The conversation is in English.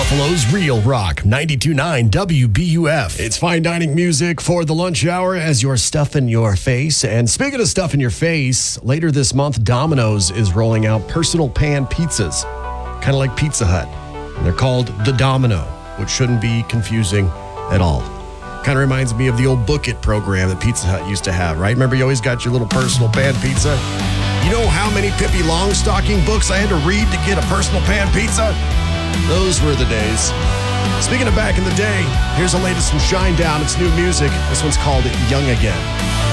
Buffalo's Real Rock, 92.9 WBUF. It's fine dining music for the lunch hour as you're stuffing your face. And speaking of stuffing your face, later this month, Domino's is rolling out personal pan pizzas, kind of like Pizza Hut. And they're called the Domino, which shouldn't be confusing at all. Kind of reminds me of the old Book It program that Pizza Hut used to have, right? Remember, you always got your little personal pan pizza? You know how many Pippi Longstocking books I had to read to get a personal pan pizza? Those were the days. Speaking of back in the day, here's the latest from Shinedown. It's new music. This one's called Young Again.